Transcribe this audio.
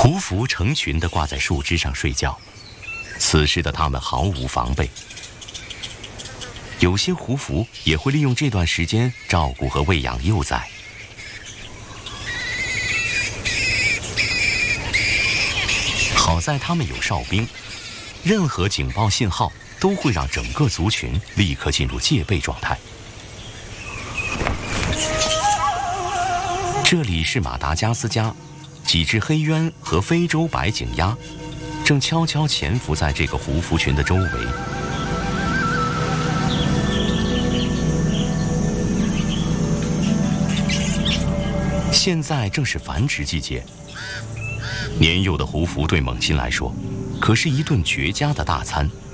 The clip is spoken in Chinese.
胡服成群地挂在树枝上睡觉，此时的它们毫无防备。有些胡服也会利用这段时间照顾和喂养幼崽。好在他们有哨兵，任何警报信号都会让整个族群立刻进入戒备状态。这里是马达加斯加，几只黑鸢和非洲白颈鸭正悄悄潜伏在这个胡服群的周围。现在正是繁殖季节，年幼的胡服对猛禽来说，可是一顿绝佳的大餐。